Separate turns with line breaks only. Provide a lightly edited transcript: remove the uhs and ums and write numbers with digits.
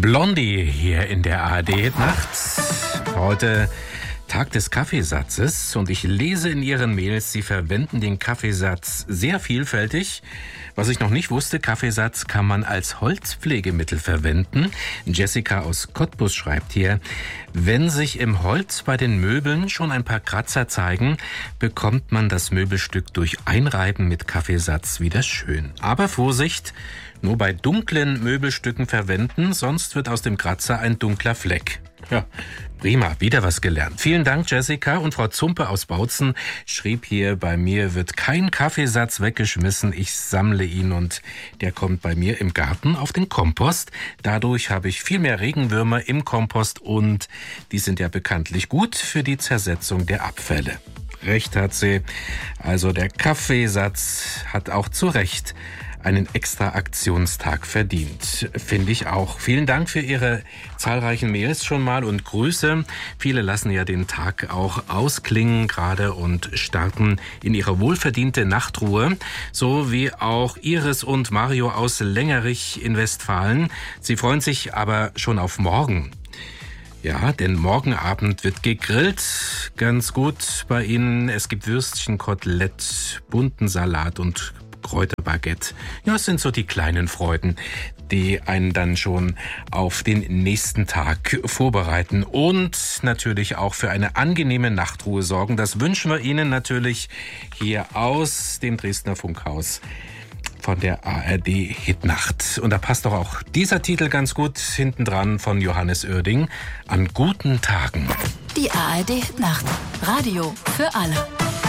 Blondie hier in der ARD-Nacht. Heute Tag des Kaffeesatzes und ich lese in Ihren Mails, Sie verwenden den Kaffeesatz sehr vielfältig. Was ich noch nicht wusste, Kaffeesatz kann man als Holzpflegemittel verwenden. Jessica aus Cottbus schreibt hier, wenn sich im Holz bei den Möbeln schon ein paar Kratzer zeigen, bekommt man das Möbelstück durch Einreiben mit Kaffeesatz wieder schön. Aber Vorsicht, nur bei dunklen Möbelstücken verwenden, sonst wird aus dem Kratzer ein dunkler Fleck. Ja, prima, wieder was gelernt. Vielen Dank, Jessica. Und Frau Zumpe aus Bautzen schrieb hier, bei mir wird kein Kaffeesatz weggeschmissen, ich sammle ihn und der kommt bei mir im Garten auf den Kompost. Dadurch habe ich viel mehr Regenwürmer im Kompost und die sind ja bekanntlich gut für die Zersetzung der Abfälle. Recht hat sie. Also der Kaffeesatz hat auch zu Recht einen extra Aktionstag verdient. Finde ich auch. Vielen Dank für Ihre zahlreichen Mails schon mal und Grüße. Viele lassen ja den Tag auch ausklingen gerade und starten in ihre wohlverdiente Nachtruhe. So wie auch Iris und Mario aus Längerich in Westfalen. Sie freuen sich aber schon auf morgen. Ja, denn morgen Abend wird gegrillt. Ganz gut bei Ihnen. Es gibt Würstchen, Kotelett, bunten Salat und Kräuterbaguette. Ja, es sind so die kleinen Freuden, die einen dann schon auf den nächsten Tag vorbereiten und natürlich auch für eine angenehme Nachtruhe sorgen. Das wünschen wir Ihnen natürlich hier aus dem Dresdner Funkhaus von der ARD Hitnacht. Und da passt doch auch dieser Titel ganz gut hinten dran von Johannes Oerding. An guten Tagen.
Die ARD Hitnacht. Radio für alle.